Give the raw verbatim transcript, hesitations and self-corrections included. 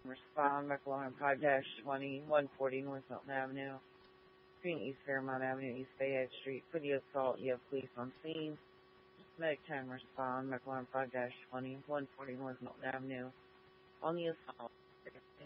Respond, McLaurin five twenty, one forty North Milton Avenue, between East Fairmont Avenue, East Fayette Street. For the assault, you have police on scene. Medic ten respond, McLaurin five twenty, one forty North Milton Avenue. On the assault.